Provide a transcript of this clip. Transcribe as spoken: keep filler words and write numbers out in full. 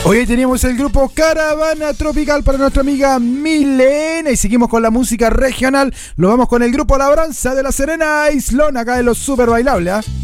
Hoy teníamos el grupo Caravana Tropical para nuestra amiga Milena y seguimos con la música regional. Lo vamos con el grupo Labranza de La Serena, Islón, acá de los super bailables, ¿eh?